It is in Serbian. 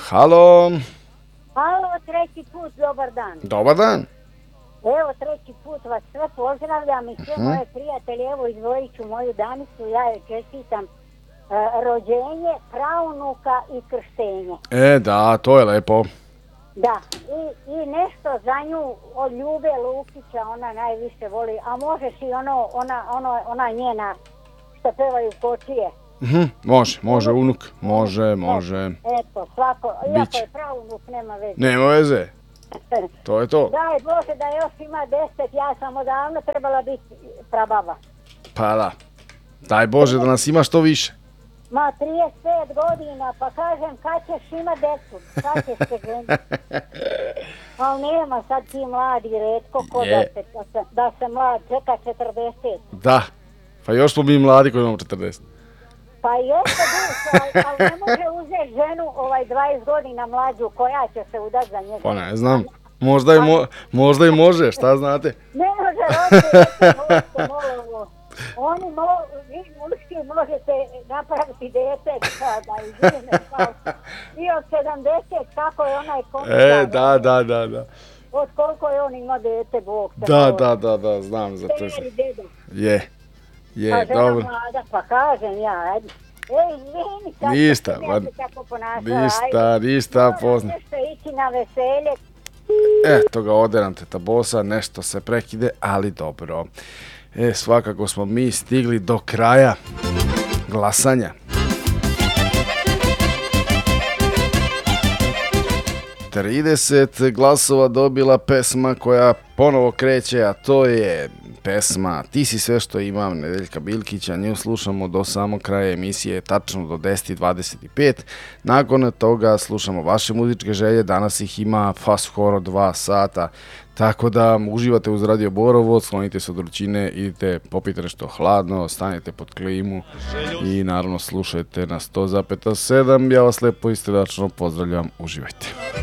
Halo. Halo, treći put, dobar dan. Dobar dan. Evo, treći put vas sve pozdravljam i sve moje prijatelje. Evo, izdvojit ću moju Danicu, ja joj čestitam rođenje, pravunuka i krštenje. Da, to je lepo. Da, i nešto za nju od Ljube Lukića, ona najviše voli, a možeš i ona njena što pevaju kočije. Može unuk, može. Eto, svako, iako je pravunuk, nema veze. Nema veze, to je to. Daj Bože da još ima 10, ja sam odavno trebala biti prababa. Pa da, daj Bože da nas ima što više. Ma 35 godina, pa kažem kad ćeš ima decu, kad ćeš se ženiti. Ali nema sad ti mladi retko ko da se mlad čeka 40. Da, pa još smo mi mladi koji imamo 40. Pa jeste duša, ali ne može uzeti ženu 20 godina mlađu koja će se udati za njega. Pa ne znam, možda i može, šta znate? Ne može roditi, oni vi muški možete napraviti dete kada izvine i od 70 kako je onaj komita. Da. Od koliko je on ima dete, Bog te Da, znam za to. Je, dobro. Mlada, pa kažem ja, ajde. Izvini, kako ništa, se tako ponašala. Ništa, pozna. Nešto ići na veselje. Eto ga, oderam teta Bosa, nešto se prekide, ali dobro. Svakako smo mi stigli do kraja glasanja. 30 glasova dobila pesma koja ponovo kreće, a to je pesma Ti si sve što imam, Nedeljka Bilkića. Nju slušamo do samog kraja emisije, tačno do 10:25. Nakon toga slušamo vaše muzičke želje, danas ih ima skoro 2 sata. Tako da uživate uz Radio Borovo, sklonite se od vrućine, idite popite nešto hladno, stanete pod klimu i naravno slušajte na 100,7. Ja vas lepo i srdačno pozdravljam, uživajte.